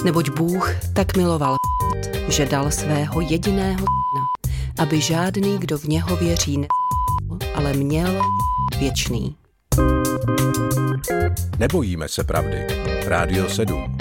Neboť Bůh tak miloval, že dal svého jediného syna, aby žádný, kdo v něho věří, nezahynul, ale měl věčný. Nebojíme se pravdy. Rádio 7.